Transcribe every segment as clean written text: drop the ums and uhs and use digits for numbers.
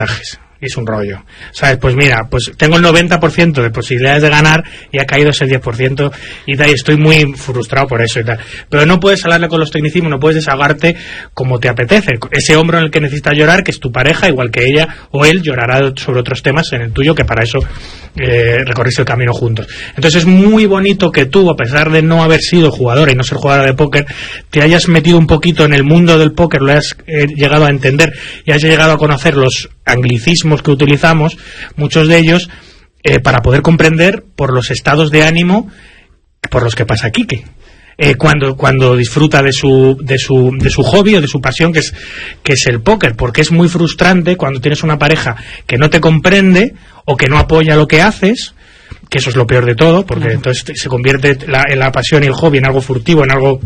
es un rollo, ¿sabes? Pues mira, pues tengo el 90% de posibilidades de ganar y ha caído ese 10% y tal, y estoy muy frustrado por eso y tal. Pero no puedes hablarle con los tecnicismos, no puedes desahogarte como te apetece. Ese hombro en el que necesitas llorar, que es tu pareja, igual que ella o él, llorará sobre otros temas en el tuyo, que para eso recorréis el camino juntos. Entonces es muy bonito que tú, a pesar de no haber sido jugadora y no ser jugadora de póker, te hayas metido un poquito en el mundo del póker, lo hayas llegado a entender y hayas llegado a conocer los anglicismos que utilizamos, muchos de ellos, para poder comprender por los estados de ánimo por los que pasa Quique. Cuando disfruta de su hobby o de su pasión, que es el póker, porque es muy frustrante cuando tienes una pareja que no te comprende o que no apoya lo que haces, que eso es lo peor de todo, porque entonces se convierte la pasión y el hobby en algo furtivo, en algo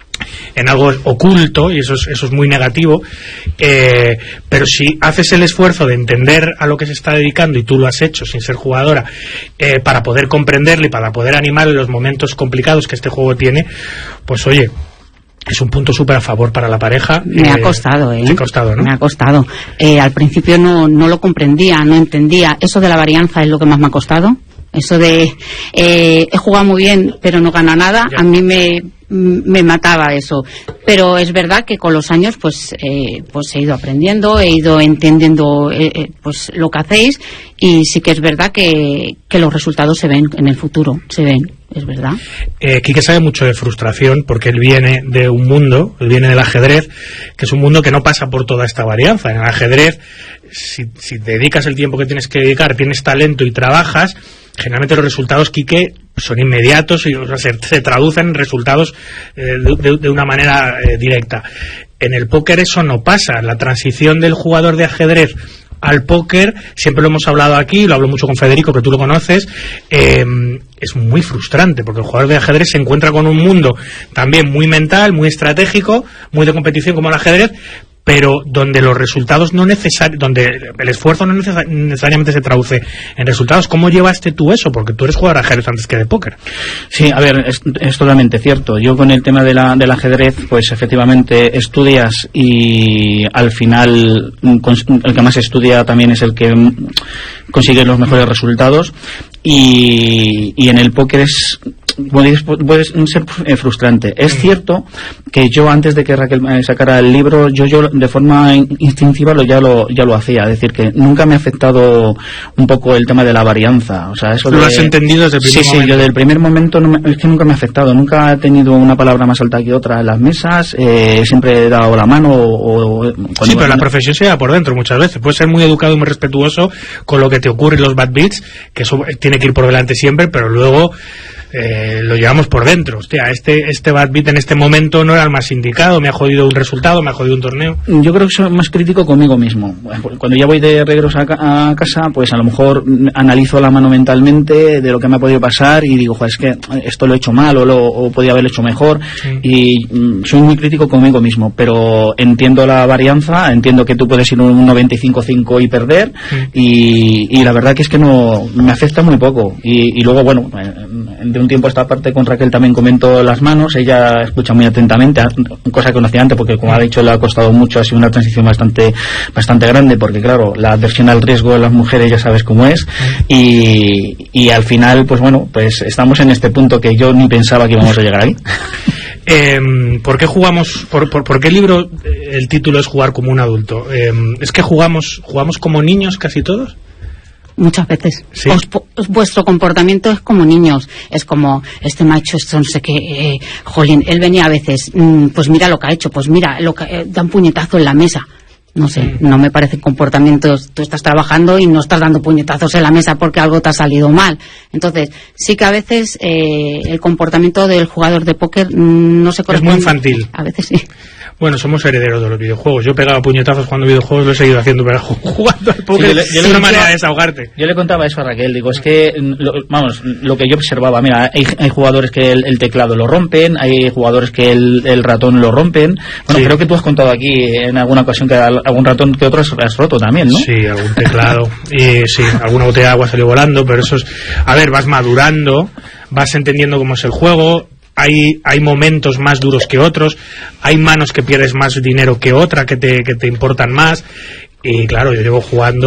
oculto, y eso es muy negativo. Pero si haces el esfuerzo de entender a lo que se está dedicando, y tú lo has hecho sin ser jugadora, para poder comprenderle y para poder animar en los momentos complicados que este juego tiene, pues oye, es un punto súper a favor para la pareja. Me ha costado, Me ha costado, ¿no? Me ha costado. Al principio no lo comprendía, no entendía. Eso de la varianza es lo que más me ha costado. Eso de he jugado muy bien pero no gana nada, a mí me mataba eso. Pero es verdad que con los años pues he ido aprendiendo, he ido entendiendo pues lo que hacéis, y sí que es verdad que los resultados se ven en el futuro, se ven, es verdad. Quique sabe mucho de frustración, porque él viene de un mundo, él viene del ajedrez, que es un mundo que no pasa por toda esta varianza. En el ajedrez, si dedicas el tiempo que tienes que dedicar, tienes talento y trabajas, generalmente los resultados, Quique, son inmediatos y se traducen en resultados de una manera directa. En el póker eso no pasa. La transición del jugador de ajedrez al póker, siempre lo hemos hablado aquí, lo hablo mucho con Federico, que tú lo conoces, es muy frustrante, porque el jugador de ajedrez se encuentra con un mundo también muy mental, muy estratégico, muy de competición como el ajedrez, pero donde los resultados donde el esfuerzo no necesariamente se traduce en resultados. ¿Cómo llevaste tú eso? Porque tú eres jugador de ajedrez antes que de póker. Sí, a ver, es totalmente cierto. Yo con el tema del ajedrez, pues efectivamente estudias, y al final el que más estudia también es el que consigue los mejores resultados, y en el póker puede ser frustrante. Es cierto que yo, antes de que Raquel sacara el libro, yo de forma instintiva ya lo hacía, es decir, que nunca me ha afectado un poco el tema de la varianza. O sea, eso ¿Lo has entendido desde el primer momento? Sí, yo del primer momento es que nunca me ha afectado, nunca he tenido una palabra más alta que otra en las mesas, siempre he dado la mano sí, pero la profesión se lleva por dentro muchas veces. Puedes ser muy educado y muy respetuoso con lo que te ocurre en los bad beats, que eso tiene que ir por delante siempre, pero luego lo llevamos por dentro. Hostia, este bad beat en este momento no era el más indicado, me ha jodido un resultado, me ha jodido un torneo. Yo creo que soy más crítico conmigo mismo. Cuando ya voy de regreso a casa, pues a lo mejor analizo la mano mentalmente de lo que me ha podido pasar y digo, es que esto lo he hecho mal o podía haberlo hecho mejor, y soy muy crítico conmigo mismo, pero entiendo la varianza, entiendo que tú puedes ir un 95-5 y perder, y la verdad que es que no me afecta muy poco, y luego, bueno, de un tiempo a esta parte con Raquel también comento las manos, ella escucha muy atentamente, cosa que no hacía antes, porque como ha dicho le ha costado mucho, ha sido una transición bastante grande, porque claro, la adversión al riesgo de las mujeres ya sabes cómo es, y al final pues bueno, pues estamos en este punto que yo ni pensaba que íbamos a llegar ahí. ¿Por qué jugamos? ¿Por qué el libro, el título es Jugar como un adulto? ¿Es que jugamos como niños casi todos? Muchas veces. ¿Sí? Vuestro comportamiento es como niños. Es como, este macho, esto no sé qué, jolín, él venía a veces, pues mira lo que ha hecho, pues mira, da un puñetazo en la mesa. No sé, no me parecen comportamientos. Tú estás trabajando y no estás dando puñetazos en la mesa porque algo te ha salido mal. Entonces, sí que a veces el comportamiento del jugador de póker no se corresponde. Es muy infantil. A veces sí. Bueno, somos herederos de los videojuegos. Yo pegaba puñetazos jugando videojuegos, lo he seguido haciendo, pero jugando al póker es una manera de desahogarte. Yo le contaba eso a Raquel, digo, es que, lo que yo observaba, mira, hay jugadores que el teclado lo rompen, hay jugadores que el ratón lo rompen. Bueno, creo que tú has contado aquí en alguna ocasión que algún ratón que otro has roto también, ¿no? Sí, algún teclado, y sí, alguna botella de agua salió volando, pero eso es, a ver, vas madurando, vas entendiendo cómo es el juego. Hay momentos más duros que otros, hay manos que pierdes más dinero que otra, que te importan más, Y claro, yo llevo jugando